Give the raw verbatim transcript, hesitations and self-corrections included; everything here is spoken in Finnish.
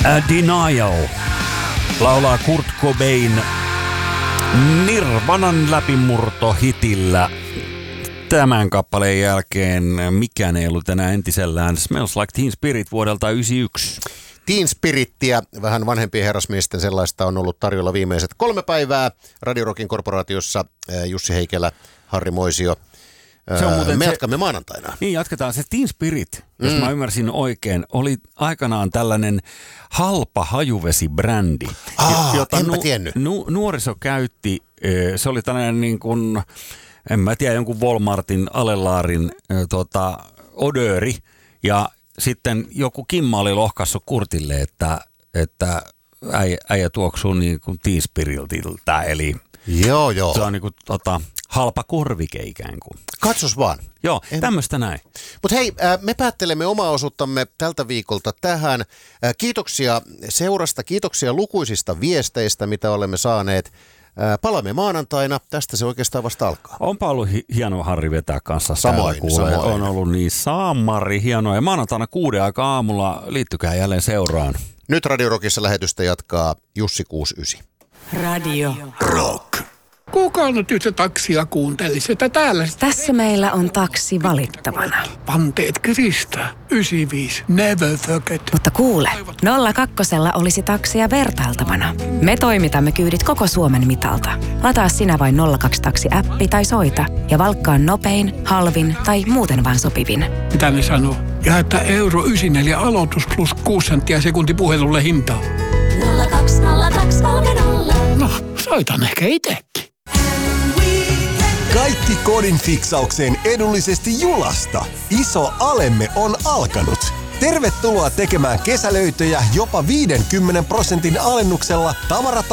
A Denial laulaa Kurt Cobain Nirvanan läpimurtohitillä. Tämän kappaleen jälkeen mikään ei ollut enää entisellään. Smells Like Teen Spirit vuodelta yhdeksänkymmentäyksi. Teen Spirittiä, vähän vanhempien herrasmiesten sellaista on ollut tarjolla viimeiset kolme päivää. Radio Rockin korporaatiossa Jussi Heikelä, Harri Moisio. Me jatkamme se, maanantaina. Niin, jatketaan. Se Teen Spirit, jos mm. mä ymmärsin oikein, oli aikanaan tällainen halpa hajuvesibrändi, Aa, jota enpä nu, tiennyt. Nu, nuoriso käytti. Se oli tällainen niin kuin, en mä tiedä, jonkun Walmartin, Alelaarin tota, odööri. Ja sitten joku Kimma oli lohkassut Kurtille, että, että äijä, äijä tuoksuu niin kuin Teen Spiritiltä. Eli joo, joo. se on niin kuin tota, halpa korvike ikään kuin. Katsos vaan. Joo, en... tämmöistä näin. Mutta hei, me päättelemme omaa osuuttamme tältä viikolta tähän. Kiitoksia seurasta, kiitoksia lukuisista viesteistä, mitä olemme saaneet. Palaamme maanantaina. Tästä se oikeastaan vasta alkaa. Onpa ollut hi- hienoa Harri vetää kanssa. Samoin, samoin. On ollut niin saamari hienoa. Ja maanantaina kuuden aikaa aamulla liittykää jälleen seuraan. Nyt Radio Rockissa lähetystä jatkaa Jussi kuusikymmentäyhdeksän. Radio Rock. Kuka nyt yhtä taksia kuuntelisi, että täällä... Tässä meillä on taksi valittavana. Panteet kiristää. yhdeksänkymmentäviisi. Never forget. Mutta kuule, nolla kakkosella olisi taksia vertailtavana. Me toimitamme kyydit koko Suomen mitalta. Lataa sinä vain nolla kaksi taksi-appi tai soita ja valkkaa nopein, halvin tai muuten vaan sopivin. Mitä ne sanoo? Ja että euro yhdeksänkymmentäneljä aloitus plus kuusi senttiä sekunti puhelulle hintaa. nolla kaksi nolla kaksi kolme nolla. No, soitan ehkä itsekin. Kaikki kodin fiksaukseen edullisesti Julasta. Iso alemme on alkanut. Tervetuloa tekemään kesälöitöjä jopa viidenkymmenen prosentin alennuksella tavarata